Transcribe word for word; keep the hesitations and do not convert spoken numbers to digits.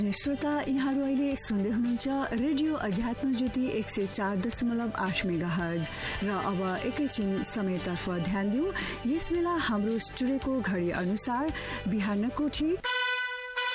श्रोता, यहाँहरू अहिले सुन्दै हुनुहुन्छ रेडियो अध्यात्म ज्योति एक सय चार दशमलव आठ मेगा हर्ज। र अब एकैछिन समयतर्फ ध्यान दिउँ। यस बेला हाम्रो स्टुडियोको घडी अनुसार बिहानको ठीक